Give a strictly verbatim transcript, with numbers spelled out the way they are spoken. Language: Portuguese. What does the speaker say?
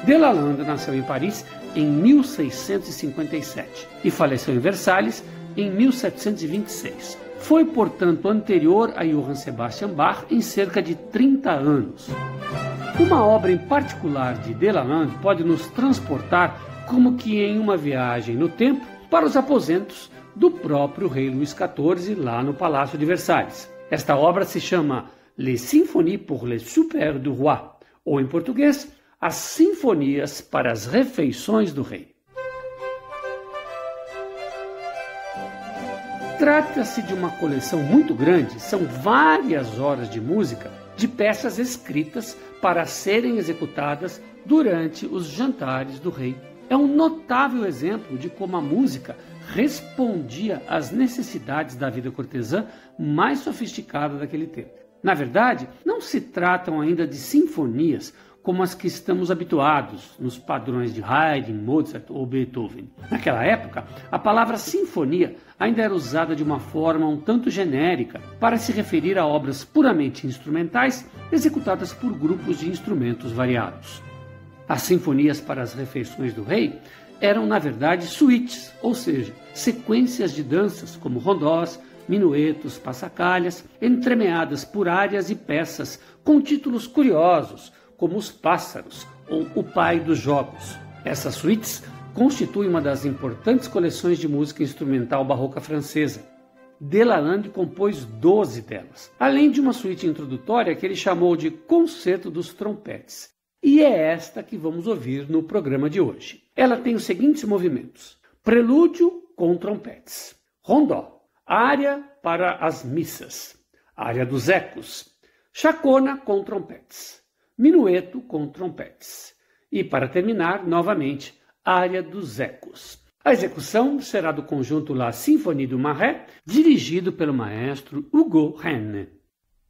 Delalande nasceu em Paris em mil seiscentos e cinquenta e sete e faleceu em Versalhes em mil setecentos e vinte e seis. Foi, portanto, anterior a Johann Sebastian Bach em cerca de trinta anos. Uma obra em particular de Delalande pode nos transportar como que em uma viagem no tempo para os aposentos do próprio rei Luís quatorze lá no Palácio de Versalhes. Esta obra se chama Les Symphonies pour le souper du roi, ou em português, As Sinfonias para as Refeições do Rei. Trata-se de uma coleção muito grande, são várias horas de música, de peças escritas para serem executadas durante os jantares do rei. É um notável exemplo de como a música respondia às necessidades da vida cortesã mais sofisticada daquele tempo. Na verdade, não se tratam ainda de sinfonias como as que estamos habituados nos padrões de Haydn, Mozart ou Beethoven. Naquela época, a palavra sinfonia ainda era usada de uma forma um tanto genérica para se referir a obras puramente instrumentais executadas por grupos de instrumentos variados. As sinfonias para as refeições do rei eram, na verdade, suítes, ou seja, sequências de danças como rondós, minuetos, passacalhas, entremeadas por áreas e peças com títulos curiosos, como Os Pássaros ou O Pai dos Jogos. Essas suítes constituem uma das importantes coleções de música instrumental barroca francesa. Delalande compôs doze delas, além de uma suíte introdutória que ele chamou de Concerto dos Trompetes. E é esta que vamos ouvir no programa de hoje. Ela tem os seguintes movimentos: prelúdio com trompetes, rondó, área para as missas, área dos ecos, chacona com trompetes, minueto com trompetes e, para terminar, novamente, área dos ecos. A execução será do conjunto La Symphonie du Marais, dirigido pelo maestro Hugo Renne.